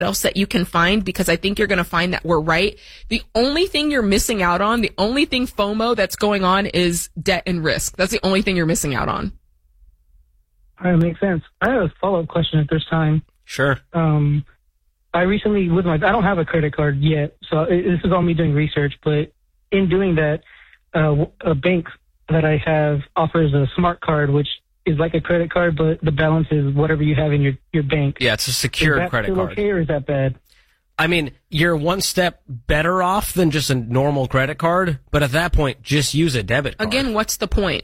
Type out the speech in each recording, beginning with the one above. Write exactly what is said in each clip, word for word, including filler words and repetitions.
else that you can find, because I think you're going to find that we're right. The only thing you're missing out on, the only thing FOMO that's going on is debt and risk. That's the only thing you're missing out on. All right, makes sense. I have a follow-up question if there's time. Sure. Um, I recently, with my, I don't have a credit card yet, so it, this is all me doing research, but in doing that, uh, a bank that I have offers a smart card, which is like a credit card, but the balance is whatever you have in your, your bank. Yeah, it's a secured is that credit still card. Okay, or is that bad? I mean, you're one step better off than just a normal credit card, but at that point, just use a debit card. Again, what's the point?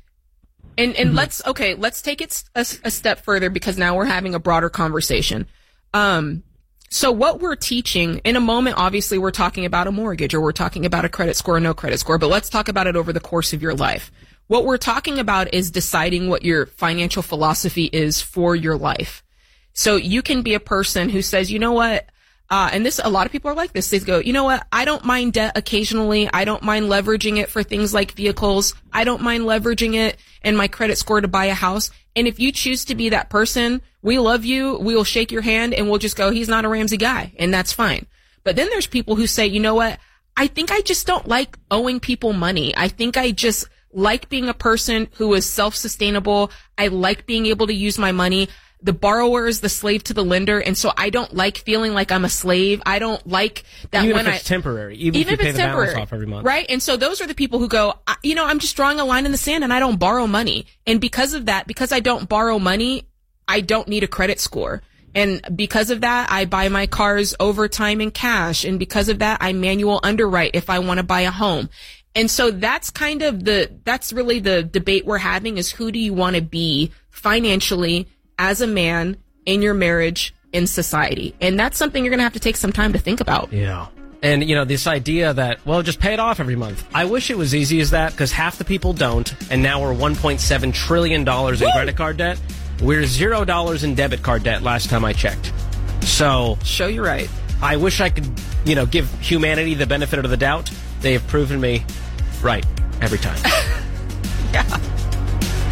And and mm-hmm. let's, okay, let's take it a, a step further, because now we're having a broader conversation. Um, so what we're teaching, in a moment, obviously, we're talking about a mortgage, or we're talking about a credit score or no credit score, but let's talk about it over the course of your life. What we're talking about is deciding what your financial philosophy is for your life. So you can be a person who says, you know what, uh, and this, a lot of people are like this. They go, you know what, I don't mind debt occasionally. I don't mind leveraging it for things like vehicles. I don't mind leveraging it in my credit score to buy a house. And if you choose to be that person, we love you. We will shake your hand and we'll just go, he's not a Ramsey guy. And that's fine. But then there's people who say, you know what, I think I just don't like owing people money. I think I just like being a person who is self-sustainable. I like being able to use my money. The borrower is the slave to the lender, and so I don't like feeling like I'm a slave. I don't like that even when if it's I, temporary, even, even if you if pay it's the temporary, balance off every month, right? And so those are the people who go, you know, I'm just drawing a line in the sand, and I don't borrow money. And because of that, because I don't borrow money, I don't need a credit score. And because of that, I buy my cars over time in cash. And because of that, I manual underwrite if I want to buy a home. And so that's kind of the, that's really the debate we're having, is who do you want to be financially as a man in your marriage, in society? And that's something you're going to have to take some time to think about. Yeah. And, you know, this idea that, well, just pay it off every month. I wish it was easy as that, because half the people don't. And now we're one point seven trillion dollars in Woo! credit card debt. We're zero dollars in debit card debt last time I checked. So. Show you right. I wish I could, you know, give humanity the benefit of the doubt. They have proven me right every time. Yeah.